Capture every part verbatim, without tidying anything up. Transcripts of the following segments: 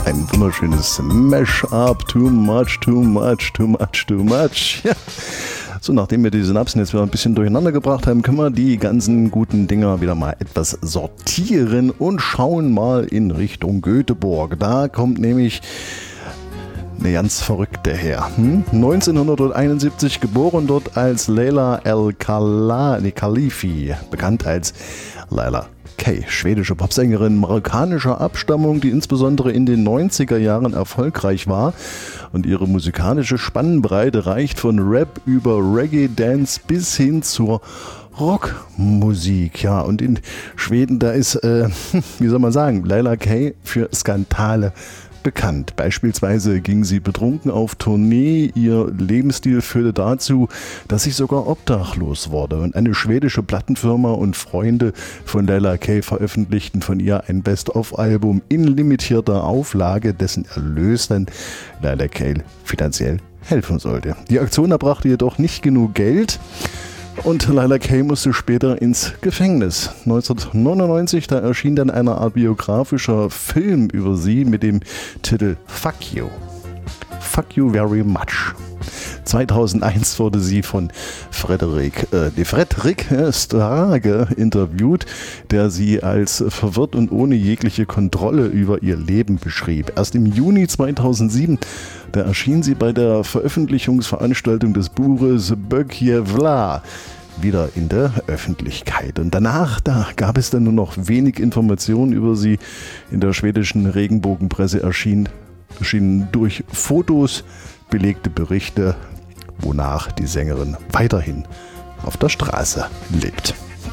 Ein wunderschönes Mash-up, too much, too much, too much, too much. Ja. So, nachdem wir die Synapsen jetzt wieder ein bisschen durcheinander gebracht haben, können wir die ganzen guten Dinger wieder mal etwas sortieren und schauen mal in Richtung Göteborg. Da kommt nämlich eine ganz verrückte her. Hm? neunzehnhunderteinundsiebzig geboren dort als Leila El-Khalifi, bekannt als Leila Kay, schwedische Popsängerin marokkanischer Abstammung, die insbesondere in den neunziger Jahren erfolgreich war, und ihre musikalische Spannbreite reicht von Rap über Reggae, Dance bis hin zur Rockmusik. Ja, und in Schweden, da ist, äh, wie soll man sagen, Leila Kay für Skandale bekannt. Beispielsweise ging sie betrunken auf Tournee. Ihr Lebensstil führte dazu, dass sie sogar obdachlos wurde. Und eine schwedische Plattenfirma und Freunde von Leila Kay veröffentlichten von ihr ein Best-of-Album in limitierter Auflage, dessen Erlös dann Leila Kay finanziell helfen sollte. Die Aktion erbrachte jedoch nicht genug Geld. Und Leila Kay musste später ins Gefängnis. neunzehnhundertneunundneunzig, da erschien dann eine Art biografischer Film über sie mit dem Titel Fuck You. Fuck You Very Much. zweitausendeins wurde sie von Frederik, äh, Fredrik Strage interviewt, der sie als verwirrt und ohne jegliche Kontrolle über ihr Leben beschrieb. Erst im Juni zweitausendsieben, da erschien sie bei der Veröffentlichungsveranstaltung des Buches Bökjevla wieder in der Öffentlichkeit. Und danach, da gab es dann nur noch wenig Informationen über sie. In der schwedischen Regenbogenpresse erschien, erschienen durch Fotos belegte Berichte, wonach die Sängerin weiterhin auf der Straße lebt.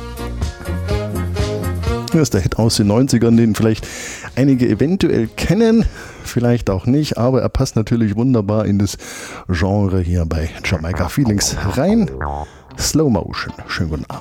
Das ist der Hit aus den neunzigern, den vielleicht einige eventuell kennen, vielleicht auch nicht, aber er passt natürlich wunderbar in das Genre hier bei Jamaica Feelings rein. Slow Motion. Schönen guten Abend.